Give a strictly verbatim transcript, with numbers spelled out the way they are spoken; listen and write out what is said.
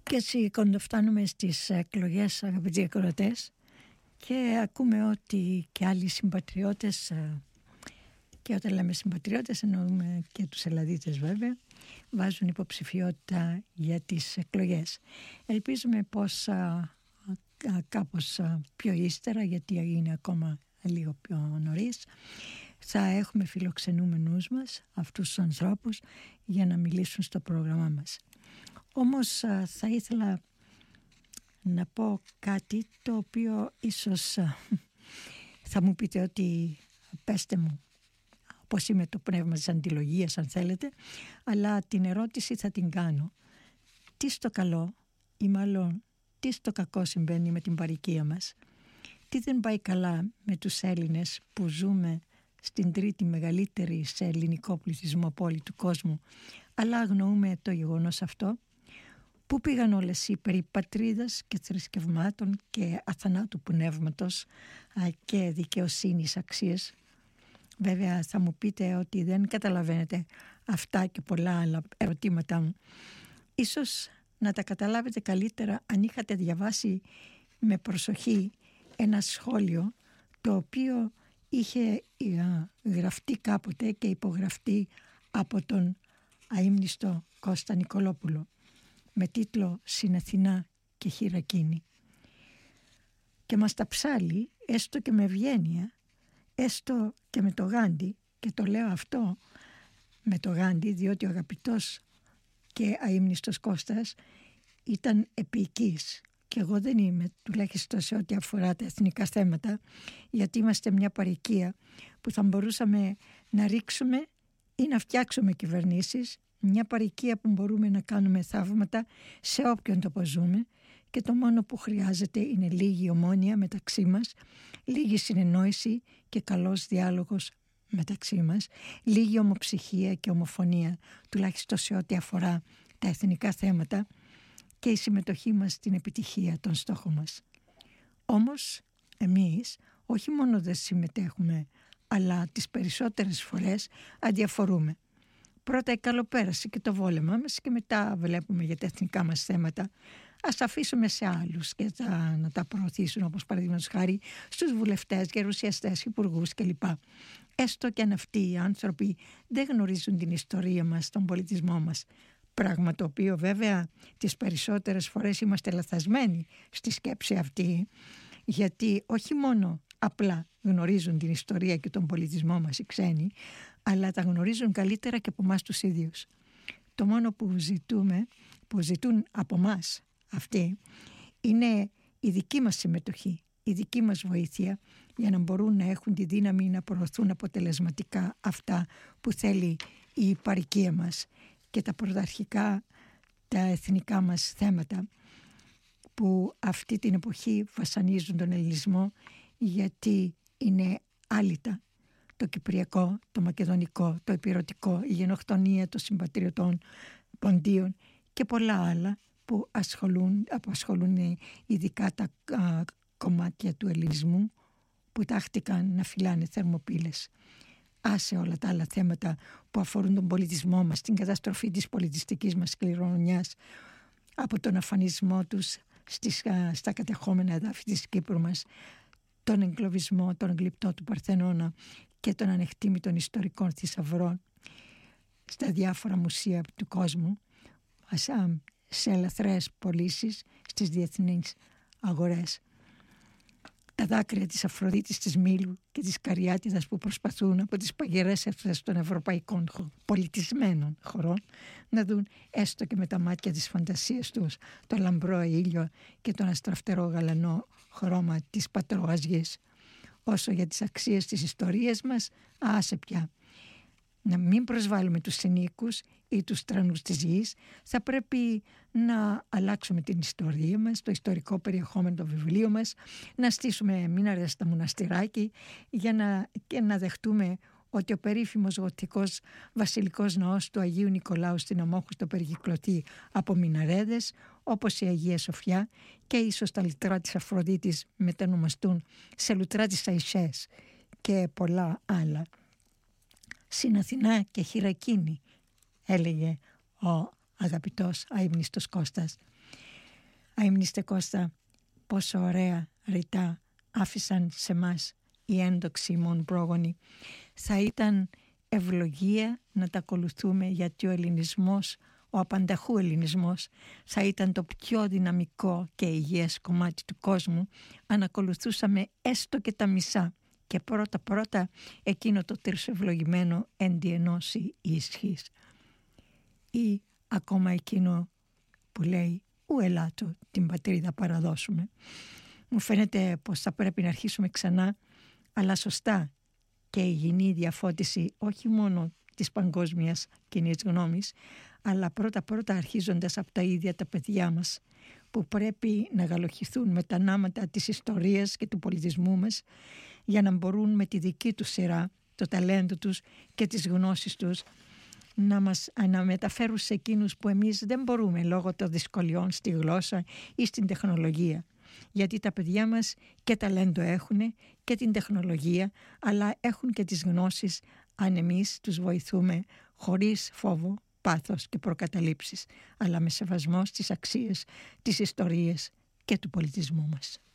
Και έτσι κοντοφτάνουμε στις εκλογές, αγαπητοί ακροατές, και ακούμε ότι και άλλοι συμπατριώτες, και όταν λέμε συμπατριώτες εννοούμε και τους Ελλαδίτες βέβαια, βάζουν υποψηφιότητα για τις εκλογές. Ελπίζουμε πως α, α, κάπως α, πιο ύστερα, γιατί είναι ακόμα λίγο πιο νωρίς, θα έχουμε φιλοξενούμενους μας αυτούς τους ανθρώπους για να μιλήσουν στο πρόγραμμά μας. Όμως α, θα ήθελα να πω κάτι το οποίο ίσως α, θα μου πείτε ότι πέστε μου πως είμαι το πνεύμα της αντιλογίας αν θέλετε, αλλά την ερώτηση θα την κάνω. Τι στο καλό ή μάλλον τι στο κακό συμβαίνει με την παροικία μας? Τι δεν πάει καλά με τους Έλληνες που ζούμε στην τρίτη μεγαλύτερη σε ελληνικό πληθυσμό πόλη του κόσμου, αλλά αγνοούμε το γεγονός αυτό? Πού πήγαν όλες οι περί πατρίδας και θρησκευμάτων και αθανάτου πνεύματος και δικαιοσύνης αξίες? Βέβαια θα μου πείτε ότι δεν καταλαβαίνετε αυτά και πολλά άλλα ερωτήματα μου. Ίσως να τα καταλάβετε καλύτερα αν είχατε διαβάσει με προσοχή ένα σχόλιο το οποίο είχε γραφτεί κάποτε και υπογραφτεί από τον αείμνηστο Κώστα Νικολόπουλο με τίτλο «Συναθηνά και Χειρακίνη». Και μας τα ψάλει, έστω και με ευγένεια, έστω και με το Γάντι, και το λέω αυτό με το Γάντι διότι ο αγαπητός και αείμνηστος Κώστας ήταν επίοικης και εγώ δεν είμαι, τουλάχιστον σε ό,τι αφορά τα εθνικά θέματα, γιατί είμαστε μια παροικία που θα μπορούσαμε να ρίξουμε ή να φτιάξουμε κυβερνήσεις, μια παροικία που μπορούμε να κάνουμε θαύματα σε όποιον τόπο ζούμε, και το μόνο που χρειάζεται είναι λίγη ομόνοια μεταξύ μας, λίγη συνεννόηση και καλός διάλογος μεταξύ μας, λίγη ομοψυχία και ομοφωνία, τουλάχιστον σε ό,τι αφορά τα εθνικά θέματα, και η συμμετοχή μας στην επιτυχία των στόχων μας. Όμως εμείς όχι μόνο δεν συμμετέχουμε, αλλά τις περισσότερες φορές αδιαφορούμε. Πρώτα η καλοπέραση και το βόλεμα μας και μετά βλέπουμε για τα εθνικά μας θέματα. Ας αφήσουμε σε άλλους και τα, να τα προωθήσουν, όπως παραδείγματος χάρη στους βουλευτές, γερουσιαστές, υπουργούς κλπ. Έστω και αν αυτοί οι άνθρωποι δεν γνωρίζουν την ιστορία μας, τον πολιτισμό μας. Πράγμα το οποίο βέβαια τις περισσότερες φορές είμαστε λαθασμένοι στη σκέψη αυτή, γιατί όχι μόνο απλά γνωρίζουν την ιστορία και τον πολιτισμό μας οι ξένοι, αλλά τα γνωρίζουν καλύτερα και από εμάς τους ίδιους. Το μόνο που ζητούμε, που ζητούν από εμάς αυτοί, είναι η δική μας συμμετοχή, η δική μας βοήθεια, για να μπορούν να έχουν τη δύναμη να προωθούν αποτελεσματικά αυτά που θέλει η παροικία μας και τα πρωταρχικά, τα εθνικά μας θέματα, που αυτή την εποχή βασανίζουν τον ελληνισμό, γιατί είναι άλυτα το κυπριακό, το μακεδονικό, το ηπειρωτικό, η γενοκτονία των συμπατριωτών ποντίων και πολλά άλλα που ασχολούν, απασχολούν ειδικά τα α, κομμάτια του ελληνισμού που τάχτηκαν να φυλάνε θερμοπύλες. Άσε όλα τα άλλα θέματα που αφορούν τον πολιτισμό μας, την καταστροφή της πολιτιστικής μας κληρονομιάς, από τον αφανισμό τους στις, α, στα κατεχόμενα εδάφη της Κύπρου μας, τον εγκλωβισμό, τον γλυπτό του Παρθενώνα και των ανεκτήμητων ιστορικών θησαυρών στα διάφορα μουσεία του κόσμου, σε ελαθρές πωλήσεις στις διεθνείς αγορές. Τα δάκρυα της Αφροδίτης, της Μήλου και της Καριάτιδας που προσπαθούν από τις παγερές αίθουσες των ευρωπαϊκών πολιτισμένων χωρών να δουν έστω και με τα μάτια της φαντασίας τους το λαμπρό ήλιο και τον αστραφτερό γαλανό χρώμα της πατρόας γης. Όσο για τις αξίες της ιστορίας μας, άσε πια. Να μην προσβάλλουμε τους συνοίκους ή τους τρανούς της γης, θα πρέπει να αλλάξουμε την ιστορία μας, το ιστορικό περιεχόμενο των βιβλίων μας, να στήσουμε μήναρες στα μοναστηράκι για να, και να δεχτούμε ότι ο περίφημος γοτικός βασιλικός ναός του Αγίου Νικολάου στην Αμόχωστο περικυκλωθεί από μιναρέδες, όπως η Αγία Σοφιά, και ίσως τα λουτρά της Αφροδίτης μετανομαστούν σε λουτρά της Αϊσές και πολλά άλλα. «Συναθηνά και Χειρακίνη», έλεγε ο αγαπητός αείμνηστος Κώστας. αείμνηστε Κώστα, πόσο ωραία ρητά άφησαν σε μας οι έντοξοι ημών πρόγονοι. Θα ήταν ευλογία να τα ακολουθούμε, γιατί ο ελληνισμός, ο απανταχού ελληνισμός, θα ήταν το πιο δυναμικό και υγιές κομμάτι του κόσμου αν ακολουθούσαμε έστω και τα μισά και πρώτα πρώτα εκείνο το τρισευλογημένο εν τη ενώση η ισχύς, ή ακόμα εκείνο που λέει ου ελάτο την πατρίδα παραδώσουμε. Μου φαίνεται πως θα πρέπει να αρχίσουμε ξανά, αλλά σωστά, και υγιεινή διαφώτιση όχι μόνο της παγκόσμιας κοινής γνώμης, αλλά πρώτα πρώτα αρχίζοντας από τα ίδια τα παιδιά μας, που πρέπει να γαλοχηθούν με τα νάματα της ιστορίας και του πολιτισμού μας, για να μπορούν με τη δική τους σειρά, το ταλέντο τους και τις γνώσεις τους να μας να μεταφέρουν σε εκείνους που εμείς δεν μπορούμε λόγω των δυσκολιών στη γλώσσα ή στην τεχνολογία. Γιατί τα παιδιά μας και ταλέντο έχουν και την τεχνολογία, αλλά έχουν και τις γνώσεις αν εμείς τους βοηθούμε χωρίς φόβο, πάθος και προκαταλήψεις, αλλά με σεβασμό στις αξίες, τις ιστορίες και του πολιτισμού μας.